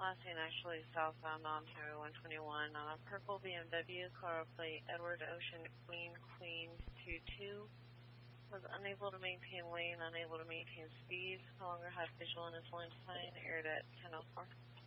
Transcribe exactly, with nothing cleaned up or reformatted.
passing actually southbound Ontario one twenty-one on a purple B M W, car plate Edward Ocean Queen Queen two two. Was unable to maintain lane, unable to maintain speed, no longer had visual in his line sign, aired at ten oh four.